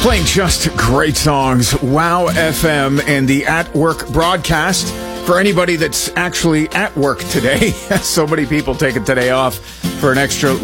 Playing just great songs. Wow FM and the At Work broadcast. For anybody that's actually at work today, so many people taking today off for an extra